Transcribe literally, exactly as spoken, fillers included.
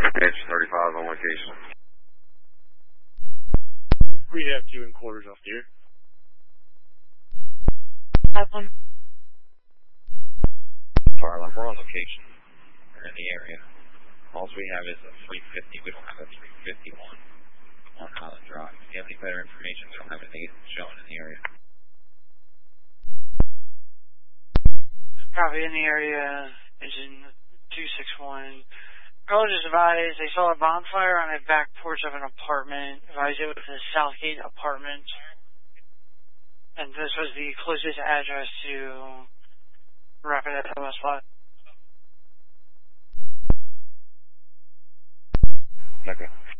H thirty-five on location. We have two in quarters off here. Have one. Farland, we're on location. We're in the area. All we have is a three fifty. We don't have a three fifty-one on Highland Drive. If you have any better information, we don't have anything shown in the area. Copy in the area. Engine two six one. Caller just advised they saw a bonfire on a back porch of an apartment. Advised it was the Southgate apartment. And this was the closest address to Rapid S M S spot. Okay.